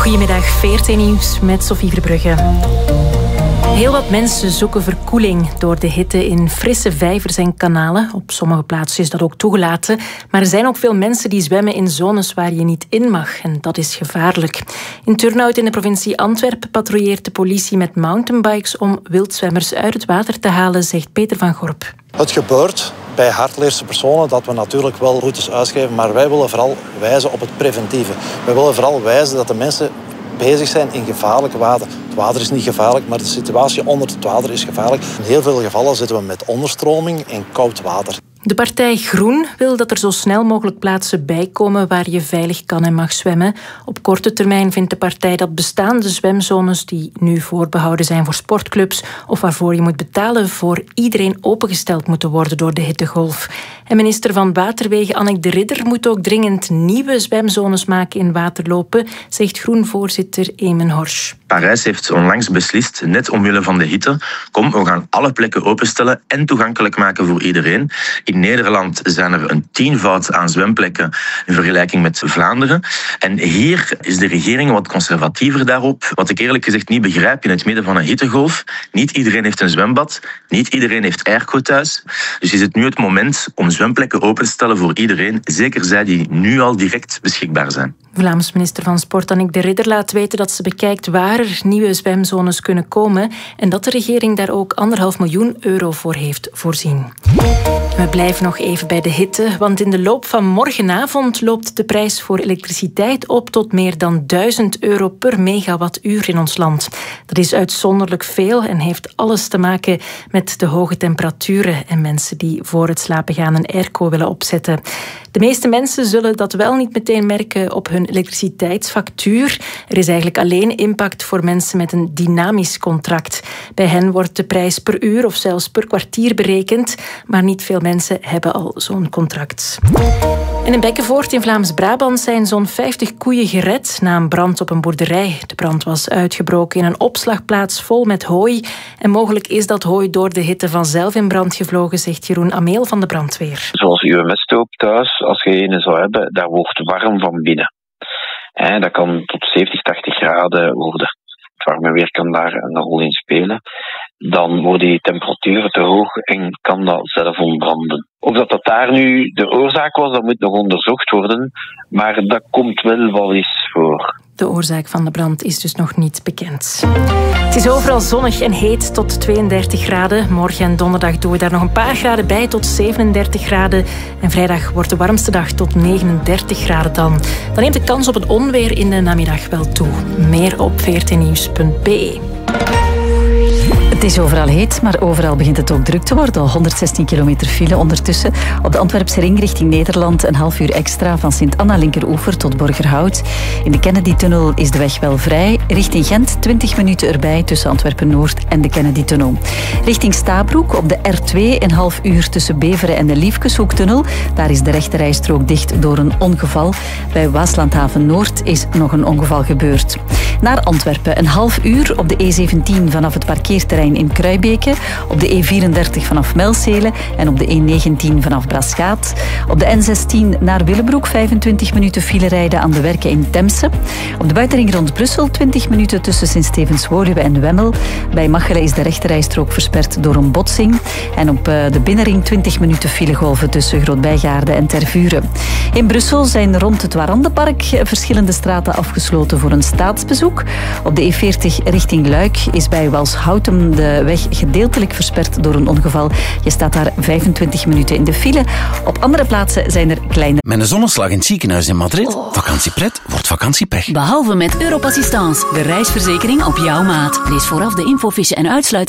Goedemiddag, VRT Nieuws met Sophie Verbrugge. Heel wat mensen zoeken verkoeling door de hitte in frisse vijvers en kanalen. Op sommige plaatsen is dat ook toegelaten. Maar er zijn ook veel mensen die zwemmen in zones waar je niet in mag. En dat is gevaarlijk. In Turnhout in de provincie Antwerpen patrouilleert de politie met mountainbikes om wildzwemmers uit het water te halen, zegt Peter van Gorp. Het gebeurt bij hardleerse personen dat we natuurlijk wel routes uitgeven, maar wij willen vooral wijzen op het preventieve. Wij willen vooral wijzen dat de mensen bezig zijn in gevaarlijk water. Het water is niet gevaarlijk, maar de situatie onder het water is gevaarlijk. In heel veel gevallen zitten we met onderstroming en koud water. De partij Groen wil dat er zo snel mogelijk plaatsen bijkomen waar je veilig kan en mag zwemmen. Op korte termijn vindt de partij dat bestaande zwemzones die nu voorbehouden zijn voor sportclubs of waarvoor je moet betalen voor iedereen opengesteld moeten worden door de hittegolf. En minister van Waterwegen Anneke de Ridder moet ook dringend nieuwe zwemzones maken in waterlopen, zegt Groen-voorzitter Eamon Horsch. Parijs heeft onlangs beslist, net omwille van de hitte, kom, we gaan alle plekken openstellen en toegankelijk maken voor iedereen. In Nederland zijn er een 10-voud aan zwemplekken in vergelijking met Vlaanderen. En hier is de regering wat conservatiever daarop. Wat ik eerlijk gezegd niet begrijp in het midden van een hittegolf. Niet iedereen heeft een zwembad, niet iedereen heeft airco thuis. Dus is het nu het moment om zwemplekken open te stellen voor iedereen, zeker zij die nu al direct beschikbaar zijn. Vlaams minister van Sport Anneke de Ridder laat weten dat ze bekijkt waar er nieuwe zwemzones kunnen komen en dat de regering daar ook €1,5 miljoen voor heeft voorzien. We blijven nog even bij de hitte, want in de loop van morgenavond loopt de prijs voor elektriciteit op tot meer dan €1.000 per megawattuur in ons land. Dat is uitzonderlijk veel en heeft alles te maken met de hoge temperaturen en mensen die voor het slapen gaan een airco willen opzetten. De meeste mensen zullen dat wel niet meteen merken op hun elektriciteitsfactuur. Er is eigenlijk alleen impact voor mensen met een dynamisch contract. Bij hen wordt de prijs per uur of zelfs per kwartier berekend, maar niet veel mensen hebben al zo'n contract. En in Bekkenvoort in Vlaams-Brabant zijn zo'n 50 koeien gered na een brand op een boerderij. De brand was uitgebroken in een opslagplaats vol met hooi. En mogelijk is dat hooi door de hitte vanzelf in brand gevlogen, zegt Jeroen Ameel van de brandweer. Zoals uw mesthoop thuis, als je een zou hebben, dat wordt warm van binnen. Dat kan tot 70, 80 graden worden. Het warme weer kan daar een rol in spelen. Dan worden die temperaturen te hoog en kan dat zelf ontbranden. Of dat daar nu de oorzaak was, dat moet nog onderzocht worden. Maar dat komt wel eens voor. De oorzaak van de brand is dus nog niet bekend. Het is overal zonnig en heet tot 32 graden. Morgen en donderdag doen we daar nog een paar graden bij tot 37 graden. En vrijdag wordt de warmste dag tot 39 graden dan. Dan neemt de kans op het onweer in de namiddag wel toe. Meer op vrtnieuws.be. Het is overal heet, maar overal begint het ook druk te worden. Al 116 kilometer file ondertussen. Op de Antwerpse ring richting Nederland een half uur extra van Sint-Anna linkeroever tot Borgerhout. In de Kennedy-tunnel is de weg wel vrij. Richting Gent 20 minuten erbij tussen Antwerpen-Noord en de Kennedy-tunnel. Richting Stabroek op de R2 een half uur tussen Beveren en de Liefkeshoektunnel. Daar is de rechterrijstrook dicht door een ongeval. Bij Waaslandhaven Noord is nog een ongeval gebeurd. Naar Antwerpen een half uur op de E17 vanaf het parkeerterrein in Kruibeke, op de E34 vanaf Melcelen en op de E19 vanaf Braschaat. Op de N16 naar Willebroek 25 minuten file rijden aan de werken in Temse. Op de buitenring rond Brussel 20 minuten tussen Sint-Stevens-Woluwe en Wemmel. Bij Machelen is de rechterrijstrook versperd door een botsing. En op de binnenring 20 minuten filegolven tussen Groot-Bijgaarde en Tervuren. In Brussel zijn rond het Warandenpark verschillende straten afgesloten voor een staatsbezoek. Op de E40 richting Luik is bij Walshoutem de weg gedeeltelijk versperd door een ongeval. Je staat daar 25 minuten in de file. Op andere plaatsen zijn er kleine... Met een zonneslag in het ziekenhuis in Madrid. Vakantiepret wordt vakantiepech. Behalve met Europassistance, de reisverzekering op jouw maat. Lees vooraf de infofiche en uitsluit